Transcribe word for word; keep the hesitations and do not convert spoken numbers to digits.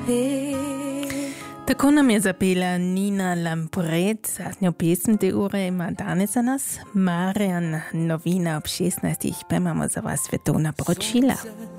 Tako nam je zapela Nina Lampret, zadnjo pesem te ure ima danes za nas Marjan Novina ob šestnajstih, pa imamo za vas svetovna poročila.